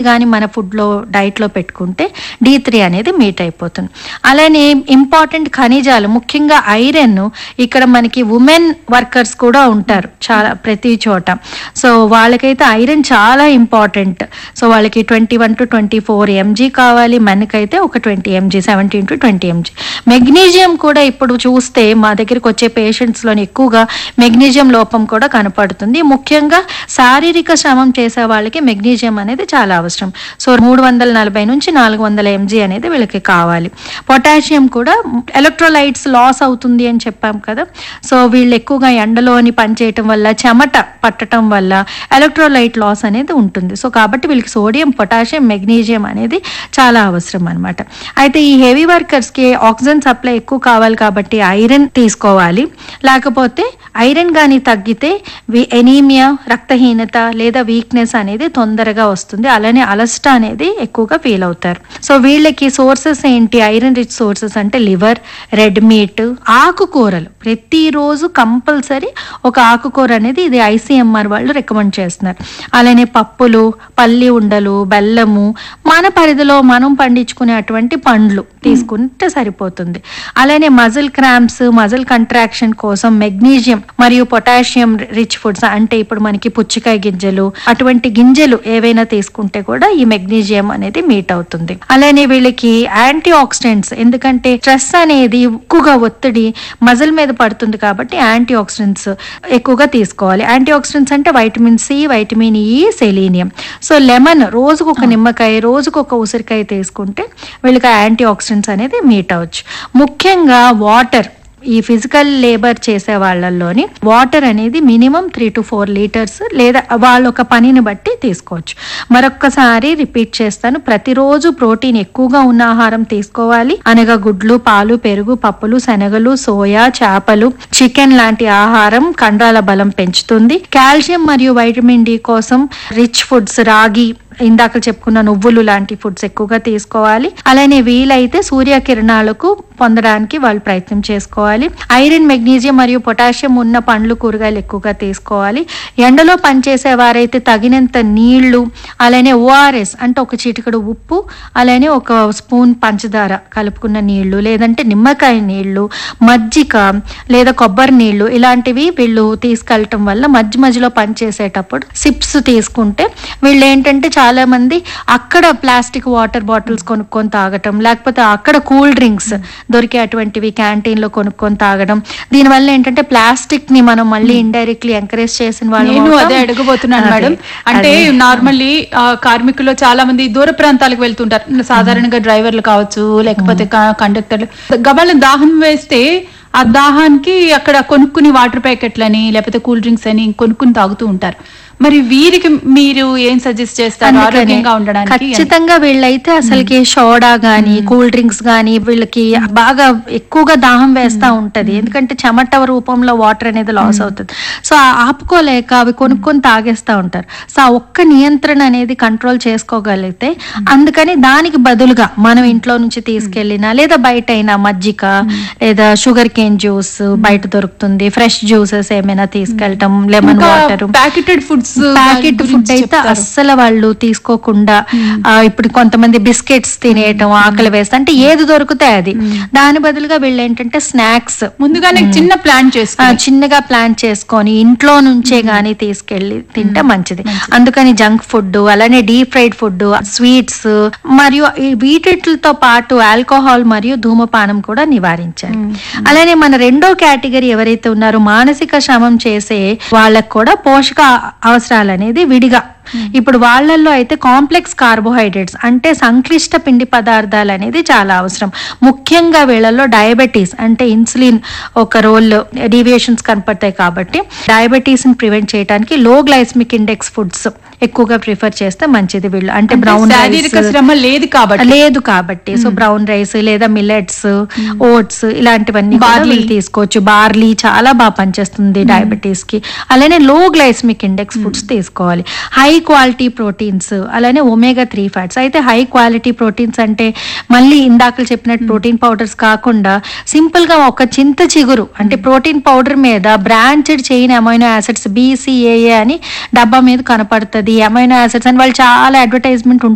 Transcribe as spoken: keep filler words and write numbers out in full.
కానీ మన ఫుడ్లో డైట్లో పెట్టుకుంటే డి త్రీ అనేది మీట్ అయిపోతుంది. అలానే ఇంపార్టెంట్ ఖనిజాలు, ముఖ్యంగా ఐరన్, ఇక్కడ మనకి ఉమెన్ వర్కర్స్ కూడా ఉంటారు చాలా ప్రతి చోట. సో వాళ్ళకైతే ఐరన్ చాలా ఇంపార్టెంట్. సో వాళ్ళకి twenty one to twenty four MG కావాలి, మనకైతే ఒక twenty MG seventeen to twenty MG. Magnesium కూడా ఇప్పుడు చూస్తే మా దగ్గరికి వచ్చే పేషెంట్స్లోని ఎక్కువగా మెగ్నీషియం లోపం కూడా కనపడుతుంది. ముఖ్యంగా శారీరక శ్రమం చేసే వాళ్ళకి మెగ్నీషియం అనేది చాలా అవసరం. సో మూడు వందల నలభై నుంచి నాలుగు వందల ఎంజీ అనేది వీళ్ళకి కావాలి. పొటాషియం కూడా ఎలక్ట్రోలైట్స్ లాస్ అవుతుంది అని చెప్పాం కదా. సో వీళ్ళు ఎక్కువగా ఎండలోని పనిచేయటం వల్ల, చెమట పట్టడం వల్ల ఎలక్ట్రోలైట్ లాస్ అనేది ఉంటుంది. సో కాబట్టి వీళ్ళకి సోడియం, పొటాషియం, మెగ్నీషియం అనేది చాలా అవసరం అనమాట. అయితే ఈ హెవీ వర్కర్స్కి ఆక్సిజన్ సప్లై ఎక్కువ కావాలి కాబట్టి ఐరన్ తీసుకోవాలి. లేకపోతే ఐరన్ కానీ తగ్గితే ఎనీమియా, రక్తహీనత లేదా వీక్నెస్ అనేది తొందరగా వస్తుంది. అలానే అలస్ట అనేది ఎక్కువగా ఫీల్ అవుతారు. సో వీళ్ళకి సోర్సెస్ ఏంటి? ఐరన్ రిచ్ సోర్సెస్ అంటే లివర్, రెడ్ మీట్, ఆకుకూరలు. ప్రతిరోజు కంపల్సరీ ఒక ఆకుకూర అనేది ఇది ఐసీఎంఆర్ వాళ్ళు రికమెండ్ చేస్తున్నారు. అలానే పప్పులు, పల్లి ఉండలు, బెల్లము, మన పరిధిలో మనం పండించుకునే అటువంటి పండ్లు తీసుకుంటే సరిపోతుంది. అలానే మజిల్ క్రాంప్స్, మజిల్ కంట్రాక్షన్ కోసం మెగ్నీషియం మరియు పొటాషియం రిచ్ ఫుడ్స్ అంటే ఇప్పుడు మనకి పుచ్చకాయ గింజలు, అటువంటి గింజలు ఏవైనా తీసుకుంటే కూడా ఈ మెగ్నీషియం అనేది మీట్ అవుతుంది. అలానే వీళ్ళకి యాంటీ ఆక్సిడెంట్స్, ఎందుకంటే స్ట్రెస్ అనేది ఎక్కువగా ఒత్తిడి మజిల్ మీద పడుతుంది కాబట్టి యాంటీ ఆక్సిడెంట్స్ ఎక్కువగా తీసుకోవాలి. యాంటీ ఆక్సిడెంట్స్ అంటే vitamin C, vitamin E, selenium. So lemon, రోజుకు ఒక నిమ్మకాయ, రోజుకు ఒక ఉసిరికాయ తీసుకుంటే వీళ్ళకి యాంటీ ఆక్సిడెంట్స్ అనేది మీట్ అవ్వచ్చు. ముఖ్యంగా వాటర్, ఈ ఫిజికల్ లేబర్ చేసే వాళ్ళల్లోని వాటర్ అనేది minimum three to four litres లేదా వాళ్ళ ఒక పనిని బట్టి తీసుకోవచ్చు. మరొక్కసారి రిపీట్ చేస్తాను, ప్రతిరోజు ప్రోటీన్ ఎక్కువగా ఉన్న ఆహారం తీసుకోవాలి. అనగా గుడ్లు, పాలు, పెరుగు, పప్పులు, శనగలు, సోయా, చేపలు, చికెన్ లాంటి ఆహారం కండరాల బలం పెంచుతుంది. కాల్షియం మరియు వైటమిన్ డి కోసం రిచ్ ఫుడ్స్, రాగి, ఇందాక చెప్పుకున్న నువ్వులు లాంటి ఫుడ్స్ ఎక్కువగా తీసుకోవాలి. అలానే వీలైతే సూర్యకిరణాలకు పొందడానికి వాళ్ళు ప్రయత్నం చేసుకోవాలి. ఐరన్, మెగ్నీషియం మరియు పొటాషియం ఉన్న పండ్లు, కూరగాయలు ఎక్కువగా తీసుకోవాలి. ఎండలో పనిచేసే వారైతే తగినంత నీళ్లు, అలానే ఓఆర్ఎస్ అంటే ఒక చిటికెడు ఉప్పు, అలానే ఒక స్పూన్ పంచదార కలుపుకున్న నీళ్లు, లేదంటే నిమ్మకాయ నీళ్లు, మజ్జిగ లేదా కొబ్బరి నీళ్లు, ఇలాంటివి వీళ్ళు తీసుకెళ్ళటం వల్ల మధ్య మధ్యలో పనిచేసేటప్పుడు సిప్స్ తీసుకుంటే వీళ్ళు ఏంటంటే చాలా మంది అక్కడ ప్లాస్టిక్ వాటర్ బాటిల్స్ కొనుక్కొని తాగటం, లేకపోతే అక్కడ కూల్ డ్రింక్స్ దొరికే అటువంటివి క్యాంటీన్ లో కొనుక్కొని తాగడం. దీనివల్ల ఏంటంటే ప్లాస్టిక్ ని మనం మళ్ళీ ఇండైరెక్ట్లీ ఎంకరేజ్ చేసిన వాళ్ళు. నేను అదే అడగబోతున్నాను మేడం. అంటే నార్మల్లీ కార్మికులు చాలా మంది దూర ప్రాంతాలకు వెళ్తుంటారు, సాధారణంగా డ్రైవర్లు కావచ్చు, లేకపోతే కండక్టర్లు. గబాల దాహం వేస్తే ఆ దాహానికి అక్కడ కొనుక్కుని వాటర్ ప్యాకెట్లని లేకపోతే కూల్ డ్రింక్స్ అని కొనుక్కుని తాగుతూ ఉంటారు. మరి వీరికి మీరు ఏం సజెస్ట్ చేస్తారు ఆరోగ్యంగా ఉండడానికి? ఖచ్చితంగా వీళ్ళైతే అసలుకి సోడా గానీ, కూల్ డ్రింక్స్ గానీ వీళ్ళకి బాగా ఎక్కువగా దాహం వేస్తా ఉంటది. ఎందుకంటే చెమట రూపంలో వాటర్ అనేది లాస్ అవుతుంది. సో ఆపుకోలేక అవి కొనుక్కొని తాగేస్తా ఉంటారు. సో ఆ ఒక్క నియంత్రణ అనేది కంట్రోల్ చేసుకోగలిగితే, అందుకని దానికి బదులుగా మనం ఇంట్లో నుంచి తీసుకెళ్ళినా లేదా బయట అయినా మజ్జిగ లేదా షుగర్ కేన్ జ్యూస్ బయట దొరుకుతుంది, ఫ్రెష్ జ్యూసెస్ ఏమైనా తీసుకెళ్ళటం, lemon water. Packeted foods, packet food అయితే అస్సలు వాళ్ళు తీసుకోకుండా, ఇప్పుడు కొంతమంది బిస్కెట్స్ తినేయటం, ఆకలి వేస్తే అంటే ఏది దొరికితే అది. దాని బదులుగా వీళ్ళు ఏంటంటే స్నాక్స్ ముందుగానే చిన్న ప్లాన్ చేసుకొని చిన్నగా ప్లాన్ చేసుకొని ఇంట్లో నుంచే గానీ తీసుకెళ్లి తింటే మంచిది. అందుకని జంక్ ఫుడ్, అలానే డీప్ ఫ్రైడ్ ఫుడ్, స్వీట్స్ మరియు వీటితో పాటు ఆల్కహాల్ మరియు ధూమపానం కూడా నివారించాలి. అలానే మన రెండో కేటగిరీ ఎవరైతే ఉన్నారో మానసిక శ్రమం చేసే వాళ్ళకు కూడా పోషక అవసరాలు అనేది విడిగా. ఇప్పుడు వాళ్ళల్లో అయితే కాంప్లెక్స్ కార్బోహైడ్రేట్స్ అంటే సంక్లిష్ట పిండి పదార్థాలు అనేది చాలా అవసరం. ముఖ్యంగా వీళ్ళల్లో డయాబెటీస్ అంటే ఇన్సులిన్ ఒక రోల్ డీవియేషన్స్ కనపడతాయి కాబట్టి డయాబెటీస్ ని ప్రివెంట్ చేయడానికి లో గ్లైసమిక్ ఇండెక్స్ ఫుడ్స్ ఎక్కువగా ప్రిఫర్ చేస్తే మంచిది. వీళ్ళు అంటే బ్రౌన్ శ్రమ లేదు కాబట్టి లేదు కాబట్టి సో బ్రౌన్ రైస్ లేదా మిల్లెట్స్, ఓట్స్ ఇలాంటివన్నీ వీళ్ళు తీసుకోవచ్చు. బార్లీ చాలా బాగా పనిచేస్తుంది డయాబెటీస్ కి. అలానే లో గ్లైసమిక్ ఇండెక్స్ ఫుడ్స్ తీసుకోవాలి. హై క్వాలిటీ ప్రోటీన్స్, అలానే ఒమేగా త్రీ ఫ్యాట్స్. అయితే హై క్వాలిటీ ప్రోటీన్స్ అంటే మళ్ళీ ఇందాక చెప్పినట్టు ప్రోటీన్ పౌడర్స్ కాకుండా సింపుల్ గా ఒక చింత చిగురు అంటే ప్రోటీన్ పౌడర్ మీద బ్రాంచెడ్ చైన్ అమైనో యాసిడ్స్ బీసీఏఏ అని డబ్బా మీద కనపడుతుంది. అమైనో యాసిడ్స్ అని వాళ్ళు చాలా అడ్వర్టైజ్మెంట్